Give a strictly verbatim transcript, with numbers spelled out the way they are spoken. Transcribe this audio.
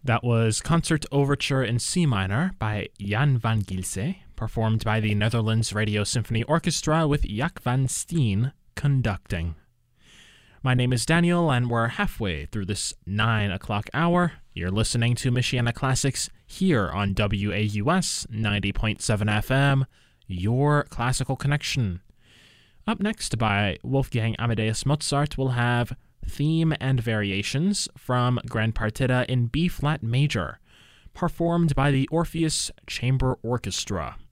That was Concert Overture in C minor by Jan van Gilse, performed by the Netherlands Radio Symphony Orchestra with Jack van Steen conducting. My name is Daniel, and we're halfway through this nine o'clock hour. You're listening to Michiana Classics here on W A U S ninety point seven F M, your classical connection. Up next by Wolfgang Amadeus Mozart, we'll have Theme and Variations from Grand Partita in B-flat major, performed by the Orpheus Chamber Orchestra.